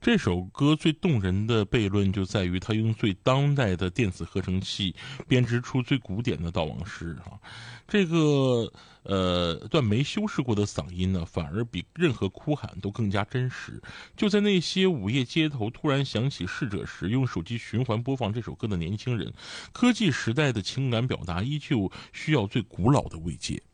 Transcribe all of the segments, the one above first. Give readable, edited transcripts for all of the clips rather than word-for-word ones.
这首歌最动人的悖论就在于，它用最当代的电子合成器编织出最古典的悼亡诗啊。这个段没修饰过的嗓音呢，反而比任何哭喊都更加真实。就在那些午夜街头突然响起逝者时，用手机循环播放这首歌的年轻人，科技时代的情感表达依旧需要最古老的慰藉。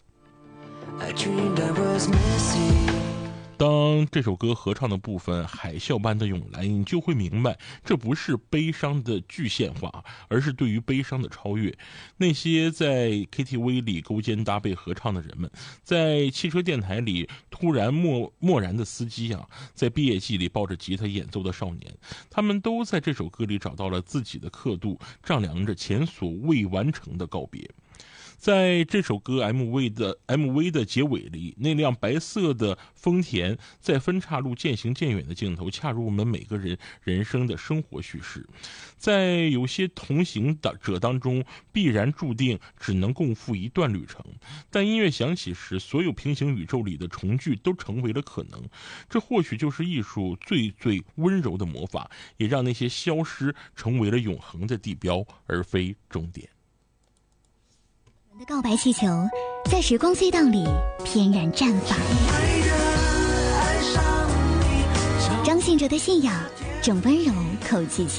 当这首歌合唱的部分海啸般的涌来，你就会明白，这不是悲伤的具现化，而是对于悲伤的超越。那些在 KTV 里勾肩搭背合唱的人们，在汽车电台里突然漠然的司机啊，在毕业季里抱着吉他演奏的少年，他们都在这首歌里找到了自己的刻度，丈量着前所未完成的告别。在这首歌 MV 的结尾里，那辆白色的丰田在分岔路渐行渐远的镜头，恰如我们每个人人生的生活叙事。在有些同行者当中，必然注定只能共赴一段旅程，但音乐响起时，所有平行宇宙里的重聚都成为了可能。这或许就是艺术最温柔的魔法，也让那些消失成为了永恒的地标，而非终点。 的告白气球在时光隧道里翩然绽放，张信哲的信仰，种温柔，口气